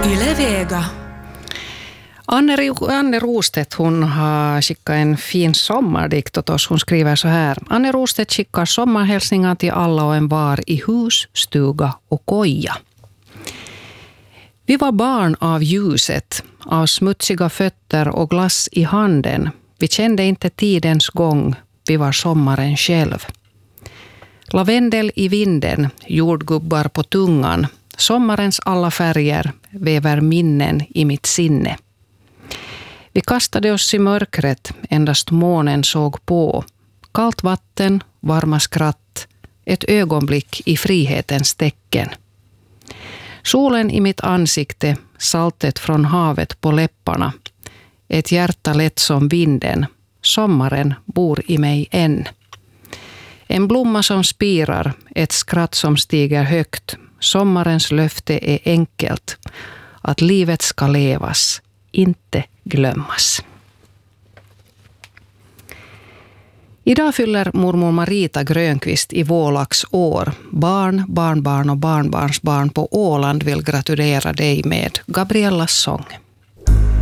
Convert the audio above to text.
Yle Vega. Anne Rostedt, hon har skickat en fin sommardikt åt oss. Hon skriver så här. Anne Rostedt skickar sommarhälsningar till alla och en var i hus, stuga och koja. Vi var barn av ljuset, av smutsiga fötter och glass i handen. Vi kände inte tidens gång, vi var sommaren själv. Lavendel i vinden, jordgubbar på tungan. Sommarens alla färger väver minnen i mitt sinne. Vi kastade oss i mörkret, endast månen såg på. Kallt vatten, varma skratt, ett ögonblick i frihetens tecken. Solen i mitt ansikte, saltet från havet på läpparna. Ett hjärta lätt som vinden, sommaren bor i mig än. En blomma som spirar, ett skratt som stiger högt. Sommarens löfte är enkelt, att livet ska levas, inte glömmas. Idag fyller mormor Marita Grönqvist i Vålax år. Barn, barnbarn och barnbarnsbarn på Åland vill gratulera dig med Gabriellas sång.